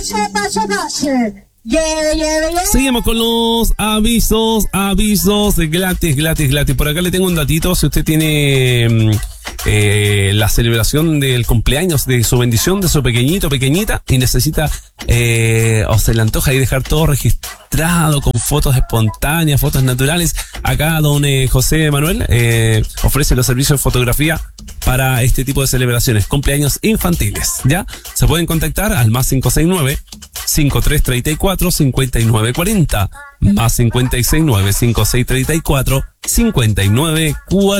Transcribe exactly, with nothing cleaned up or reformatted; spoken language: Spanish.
Seguimos con los avisos, avisos gratis, gratis, gratis. Por acá le tengo un datito. Si usted tiene eh, la celebración del cumpleaños de su bendición, de su pequeñito, pequeñita, y necesita eh, o se le antoja y dejar todo registrado con fotos espontáneas, fotos naturales, acá don eh, José Manuel eh, ofrece los servicios de fotografía para este tipo de celebraciones, cumpleaños infantiles, ¿ya? Se pueden contactar al más cinco seis nueve, cinco tres tres cuatro, cinco nueve cuatro cero, más cinco seis nueve, cinco seis tres cuatro, cinco nueve cuatro cero.